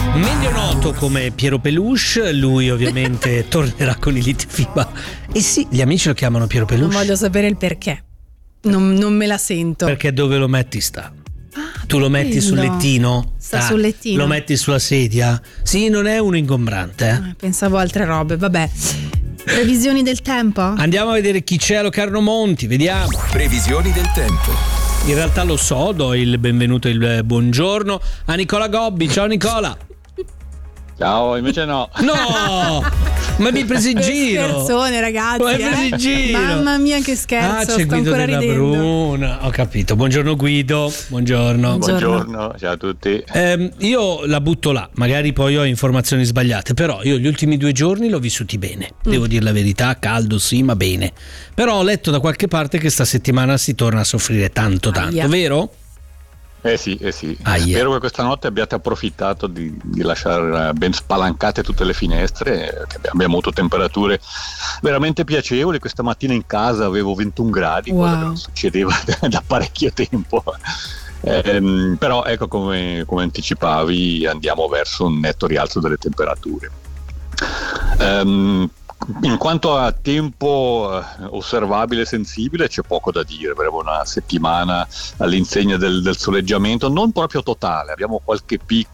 Meglio noto come Piero Peluche, lui ovviamente tornerà con i Litfiba. E sì, gli amici lo chiamano Piero Peluche. Non voglio sapere il perché. Non me la sento. Perché dove lo metti sta? Tu lo metti bello. sul lettino? Sta sul lettino. Lo metti sulla sedia? Sì, non è uno ingombrante. Pensavo altre robe, vabbè. Previsioni del tempo? Andiamo a vedere chi c'è allo Carlo Monti, vediamo. Previsioni del tempo. In realtà lo so, do il benvenuto e il buongiorno a Nicola Gobbi. Ciao Nicola. Ciao, invece no. No! Ma mi hai preso in giro. Scherzone, ragazzi. Ma hai preso in giro. Mamma mia, che scherzo. C'è sto Guido ancora della ridendo. Bruna. Ho capito. Buongiorno Guido. Buongiorno. Buongiorno, ciao a tutti. Io la butto là, magari poi ho informazioni sbagliate, però io gli ultimi 2 giorni l'ho vissuti bene. Devo dire la verità, caldo sì, ma bene. Però ho letto da qualche parte che sta settimana si torna a soffrire tanto, vero? Eh sì. Spero che questa notte abbiate approfittato di lasciare ben spalancate tutte le finestre, che abbiamo avuto temperature veramente piacevoli. Questa mattina in casa avevo 21 gradi, cosa che non succedeva da parecchio tempo. Però ecco, come anticipavi, andiamo verso un netto rialzo delle temperature. In quanto a tempo osservabile e sensibile, c'è poco da dire. Avremo una settimana all'insegna del soleggiamento, non proprio totale, abbiamo qualche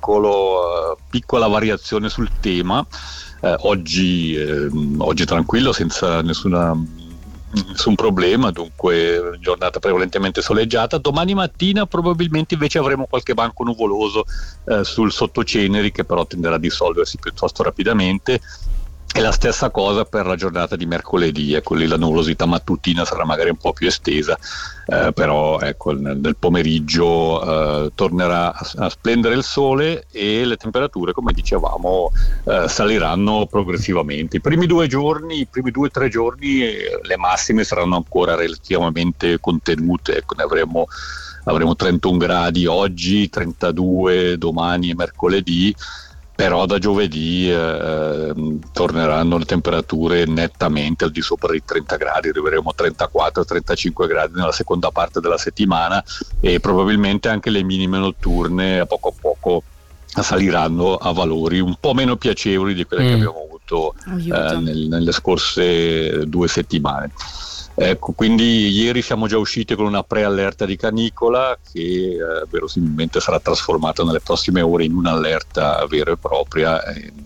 piccola variazione sul tema. Oggi tranquillo, senza nessun problema, dunque giornata prevalentemente soleggiata. Domani mattina probabilmente invece avremo qualche banco nuvoloso sul sottoceneri, che però tenderà a dissolversi piuttosto rapidamente. E la stessa cosa per la giornata di mercoledì, ecco lì la nuvolosità mattutina sarà magari un po' più estesa, però ecco nel pomeriggio tornerà a splendere il sole e le temperature, come dicevamo, saliranno progressivamente. I primi 2 o 3 giorni le massime saranno ancora relativamente contenute, ecco, ne avremo 31 gradi oggi, 32 domani e mercoledì. Però da giovedì torneranno le temperature nettamente al di sopra dei 30 gradi, arriveremo a 34-35 gradi nella seconda parte della settimana, e probabilmente anche le minime notturne a poco saliranno a valori un po' meno piacevoli di quelle che abbiamo avuto nelle scorse 2 settimane. Ecco, quindi ieri siamo già usciti con una preallerta di canicola che verosimilmente sarà trasformata nelle prossime ore in un'allerta vera e propria.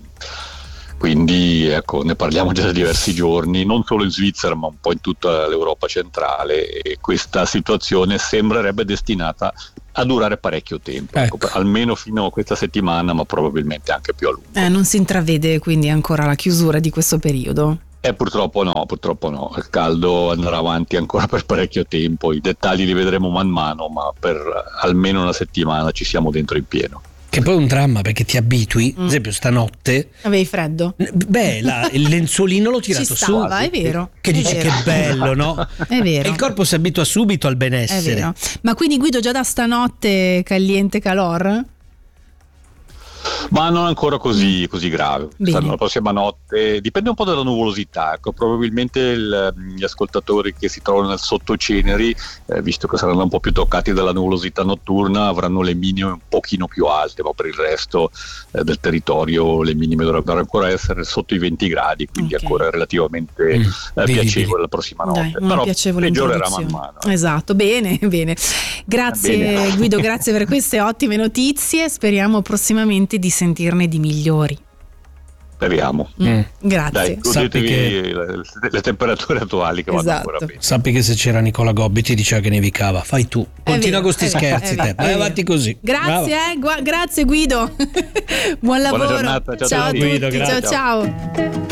Quindi ecco, ne parliamo già da diversi giorni, non solo in Svizzera ma un po' in tutta l'Europa centrale, e questa situazione sembrerebbe destinata a durare parecchio tempo, ecco, almeno fino a questa settimana, ma probabilmente anche più a lungo. Non si intravede quindi ancora la chiusura di questo periodo? Purtroppo no, il caldo andrà avanti ancora per parecchio tempo, i dettagli li vedremo man mano, ma per almeno una settimana ci siamo dentro in pieno. Che poi è un dramma, perché ti abitui, ad esempio stanotte avevi freddo? Beh, il lenzuolino l'ho tirato ci stava, su. È vero. Che dici che bello, no? È vero. E il corpo si abitua subito al benessere. È vero. Ma quindi Guido, già da stanotte caliente calor? Ma non ancora così grave. La prossima notte dipende un po' dalla nuvolosità, ecco, probabilmente gli ascoltatori che si trovano nel sottoceneri, visto che saranno un po' più toccati dalla nuvolosità notturna, avranno le minime un pochino più alte, ma per il resto del territorio le minime dovrebbero ancora essere sotto i 20 gradi, quindi ancora relativamente piacevole la prossima notte. Però peggiorerà man mano. Esatto, bene. Grazie Guido, grazie per queste ottime notizie, speriamo prossimamente di sentirne di migliori. Speriamo. Grazie. Dai, godetevi le temperature attuali che vanno ancora bene. Sappi che se c'era Nicola Gobbi ti diceva che nevicava, fai tu. Continua con questi scherzi, te. Vai avanti così. Grazie, grazie Guido. Buon lavoro. Buona giornata. Ciao a tutti. Guido, ciao.